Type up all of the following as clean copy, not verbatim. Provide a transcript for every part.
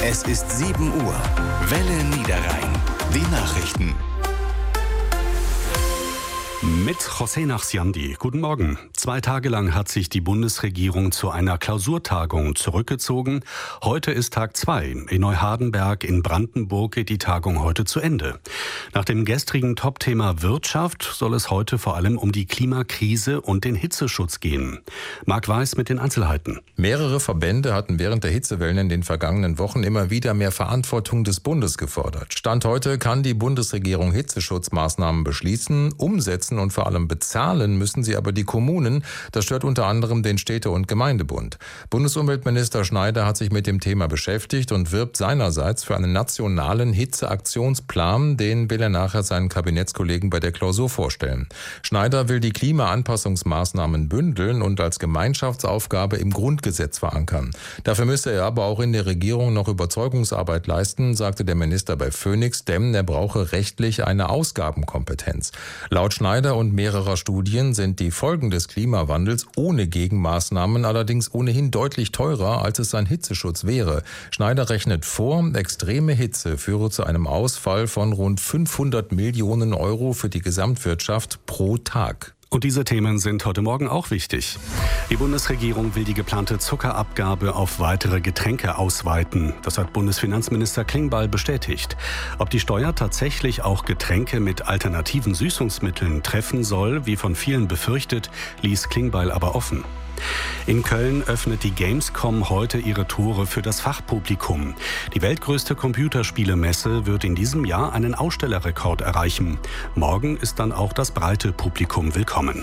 Es ist 7 Uhr. Welle Niederrhein. Die Nachrichten. Mit José Nachsiandi. Guten Morgen. 2 Tage lang hat sich die Bundesregierung zu einer Klausurtagung zurückgezogen. Heute ist Tag 2. In Neuhardenberg in Brandenburg geht die Tagung heute zu Ende. Nach dem gestrigen Topthema Wirtschaft soll es heute vor allem um die Klimakrise und den Hitzeschutz gehen. Marc Weiß mit den Einzelheiten. Mehrere Verbände hatten während der Hitzewellen in den vergangenen Wochen immer wieder mehr Verantwortung des Bundes gefordert. Stand heute kann die Bundesregierung Hitzeschutzmaßnahmen beschließen, umsetzen und vor allem bezahlen müssen sie aber die Kommunen. Das stört unter anderem den Städte- und Gemeindebund. Bundesumweltminister Schneider hat sich mit dem Thema beschäftigt und wirbt seinerseits für einen nationalen Hitzeaktionsplan. Den will er nachher seinen Kabinettskollegen bei der Klausur vorstellen. Schneider will die Klimaanpassungsmaßnahmen bündeln und als Gemeinschaftsaufgabe im Grundgesetz verankern. Dafür müsse er aber auch in der Regierung noch Überzeugungsarbeit leisten, sagte der Minister bei Phoenix, denn er brauche rechtlich eine Ausgabenkompetenz. Laut Schneider und mehrerer Studien sind die Folgen des Klimawandels ohne Gegenmaßnahmen allerdings ohnehin deutlich teurer, als es ein Hitzeschutz wäre. Schneider rechnet vor, extreme Hitze führe zu einem Ausfall von rund 500 Millionen Euro für die Gesamtwirtschaft pro Tag. Und diese Themen sind heute Morgen auch wichtig. Die Bundesregierung will die geplante Zuckerabgabe auf weitere Getränke ausweiten. Das hat Bundesfinanzminister Klingbeil bestätigt. Ob die Steuer tatsächlich auch Getränke mit alternativen Süßungsmitteln treffen soll, wie von vielen befürchtet, ließ Klingbeil aber offen. In Köln öffnet die Gamescom heute ihre Tore für das Fachpublikum. Die weltgrößte Computerspielemesse wird in diesem Jahr einen Ausstellerrekord erreichen. Morgen ist dann auch das breite Publikum willkommen.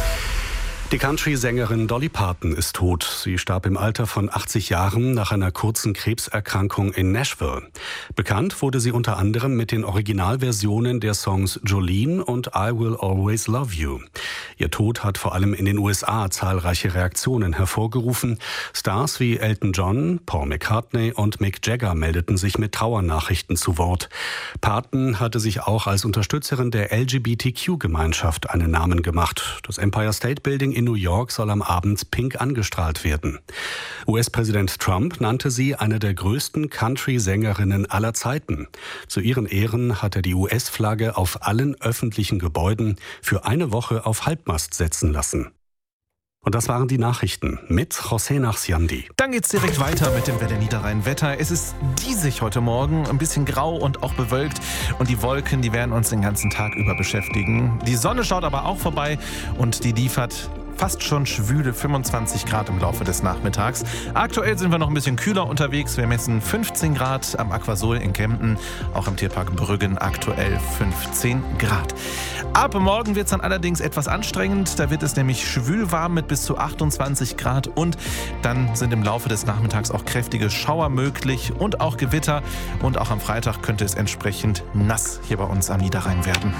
Die Country-Sängerin Dolly Parton ist tot. Sie starb im Alter von 80 Jahren nach einer kurzen Krebserkrankung in Nashville. Bekannt wurde sie unter anderem mit den Originalversionen der Songs Jolene und I Will Always Love You. Ihr Tod hat vor allem in den USA zahlreiche Reaktionen hervorgerufen. Stars wie Elton John, Paul McCartney und Mick Jagger meldeten sich mit Trauernachrichten zu Wort. Parton hatte sich auch als Unterstützerin der LGBTQ-Gemeinschaft einen Namen gemacht. Das Empire State Building in New York soll am Abend pink angestrahlt werden. US-Präsident Trump nannte sie eine der größten Country-Sängerinnen aller Zeiten. Zu ihren Ehren hat er die US-Flagge auf allen öffentlichen Gebäuden für eine Woche auf Halbmast setzen lassen. Und das waren die Nachrichten mit José Nachsiandi. Dann geht's direkt weiter mit dem Welle Niederrhein Wetter. Es ist diesig heute Morgen, ein bisschen grau und auch bewölkt. Und die Wolken, die werden uns den ganzen Tag über beschäftigen. Die Sonne schaut aber auch vorbei und die liefert fast schon schwüle 25 Grad im Laufe des Nachmittags. Aktuell sind wir noch ein bisschen kühler unterwegs. Wir messen 15 Grad am Aquasol in Kempten, auch im Tierpark Brüggen aktuell 15 Grad. Ab morgen wird es dann allerdings etwas anstrengend. Da wird es nämlich schwül warm mit bis zu 28 Grad und dann sind im Laufe des Nachmittags auch kräftige Schauer möglich und auch Gewitter. Und auch am Freitag könnte es entsprechend nass hier bei uns am Niederrhein werden.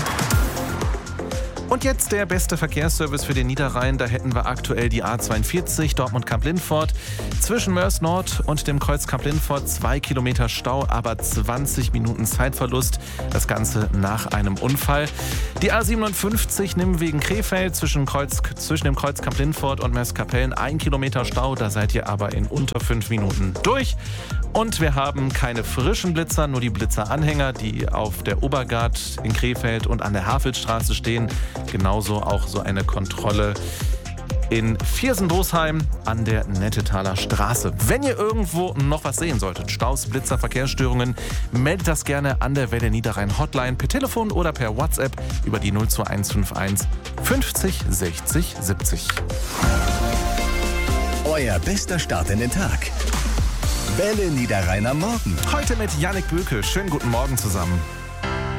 Und jetzt der beste Verkehrsservice für den Niederrhein. Da hätten wir aktuell die A42 Dortmund-Kamp-Lindfort. Zwischen Mörs Nord und dem Kreuz Kamp-Lindfort 2 Kilometer Stau, aber 20 Minuten Zeitverlust. Das Ganze nach einem Unfall. Die A57 Nimwegen Krefeld zwischen dem Kreuz Kamp-Lindfort und Meßkapellen 1 Kilometer Stau. Da seid ihr aber in unter 5 Minuten durch. Und wir haben keine frischen Blitzer, nur die Blitzeranhänger, die auf der Obergard in Krefeld und an der Havelstraße stehen. Genauso auch so eine Kontrolle in Viersen-Dosheim an der Nettetaler Straße. Wenn ihr irgendwo noch was sehen solltet, Staus, Blitzer, Verkehrsstörungen, meldet das gerne an der Welle Niederrhein Hotline per Telefon oder per WhatsApp über die 02151 50 60 70. Euer bester Start in den Tag. Welle Niederrhein am Morgen. Heute mit Jannik Böke. Schönen guten Morgen zusammen.